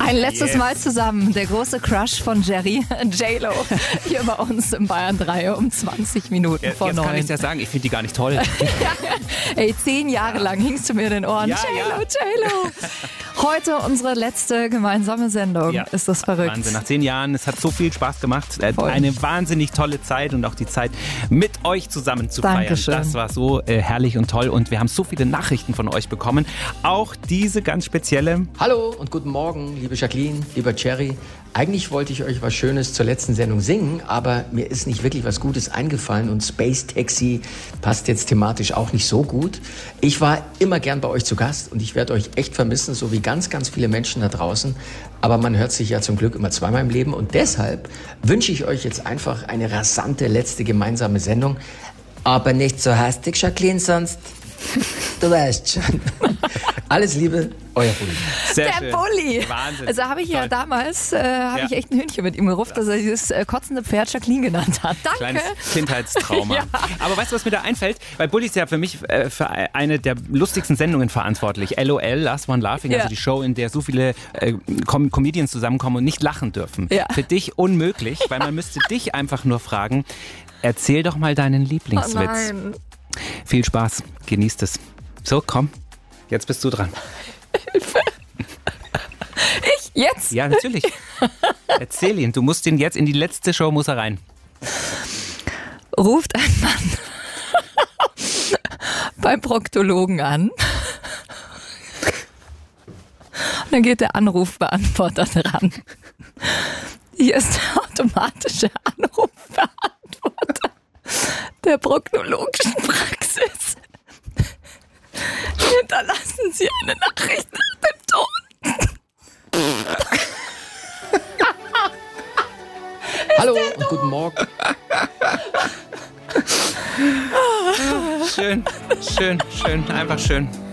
Ein letztes Mal zusammen. Der große Crush von Jerry, J-Lo, hier bei uns im Bayern 3 um 20 Minuten vor 9. Jetzt kann ich ja sagen, ich finde die gar nicht toll. Ey, 10 Jahre lang hingst du mir in den Ohren. Ja, J-Lo, J-Lo. Heute unsere letzte gemeinsame Sendung. Ja. Ist das verrückt? Wahnsinn, nach 10 Jahren, es hat so viel Spaß gemacht. Voll. Eine wahnsinnig tolle Zeit und auch die Zeit mit euch zusammen zu Dankeschön. feiern. Das war so herrlich und toll und wir haben so viele Nachrichten von euch bekommen. Auch diese ganz spezielle. Hallo und guten Morgen, liebe Jacqueline, lieber Jerry. Eigentlich wollte ich euch was Schönes zur letzten Sendung singen, aber mir ist nicht wirklich was Gutes eingefallen und Space Taxi passt jetzt thematisch auch nicht so gut. Ich war immer gern bei euch zu Gast und ich werde euch echt vermissen, so wie ganz, ganz viele Menschen da draußen. Aber man hört sich ja zum Glück immer zweimal im Leben und deshalb wünsche ich euch jetzt einfach eine rasante letzte gemeinsame Sendung. Aber nicht so hastig, Jacqueline, sonst... Du weißt schon. Alles Liebe, euer Bulli. Sehr Der schön. Bulli. Wahnsinn. Also habe ich ja Toll. damals ich echt ein Hündchen mit ihm gerupft, dass er dieses kotzende Pferd Jacqueline genannt hat. Danke. Kleines Kindheitstrauma. Ja. Aber weißt du, was mir da einfällt? Weil Bulli ist ja für mich für eine der lustigsten Sendungen verantwortlich. LOL, Last One Laughing, Ja. also die Show, in der so viele Comedians zusammenkommen und nicht lachen dürfen. Ja. Für dich unmöglich, weil man müsste dich einfach nur fragen, erzähl doch mal deinen Oh Lieblingswitz. nein. Viel Spaß, genießt es. So, komm, jetzt bist du dran. Ich jetzt? Ja, natürlich. Erzähl ihn, du musst ihn jetzt in die letzte Show, muss er rein. Ruft ein Mann beim Proktologen an. Und dann geht der Anrufbeantworter dran. Hier ist der automatische Anrufbeantworter der proktologischen Praxis. Hinterlassen Sie eine Nachricht nach dem Ton. Hallo und guten Morgen. Schön, schön, schön, einfach schön.